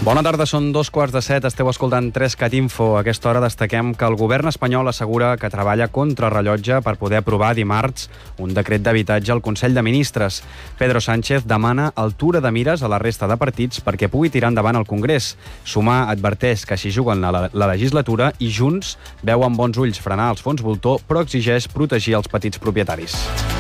Bona tarda, són 2:15. Esteu escoltant 3CAT Info. A aquesta hora destaquem que el govern espanyol assegura que treballa contra rellotge per poder aprovar dimarts un decret d'habitatge al Consell de Ministres. Pedro Sánchez demana altura de mires a la resta de partits perquè pugui tirar endavant el Congrés. Sumar adverteix que s'hi juguen la legislatura i Junts veu amb bons ulls frenar els fons voltor, però exigeix protegir els petits propietaris.